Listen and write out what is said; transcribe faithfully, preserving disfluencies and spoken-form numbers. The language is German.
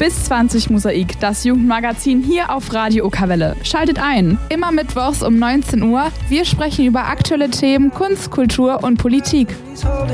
bis zwanzig Mosaik, das Jugendmagazin hier auf Radio Okerwelle. Schaltet ein, immer mittwochs um neunzehn Uhr. Wir sprechen über aktuelle Themen, Kunst, Kultur und Politik.